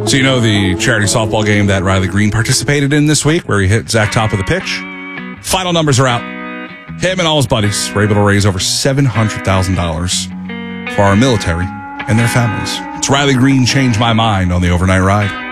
So you know the charity softball game that Riley Green participated in this week where he hit Zach top of the pitch? Final numbers are out. Him and all his buddies were able to raise over $700,000 for our military and their families. It's Riley Green Changed My Mind on the Overnight Ride.